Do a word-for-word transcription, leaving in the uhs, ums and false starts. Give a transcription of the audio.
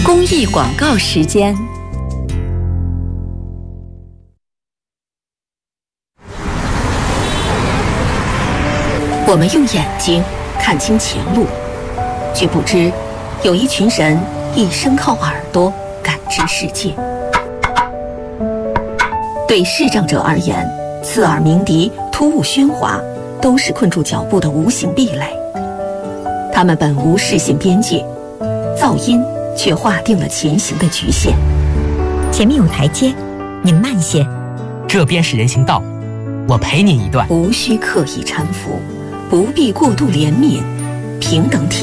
公益广告时间。我们用眼睛看清前路，却不知有一群人一生靠耳朵感知世界。对视障者而言，刺耳鸣笛、突兀喧哗都是困住脚步的无形壁垒。他们本无视线边界，噪音却划定了前行的局限。 前面有台阶，您慢些。 这边是人行道，我陪您一段。 无需刻意搀扶，不必过度怜悯，平等体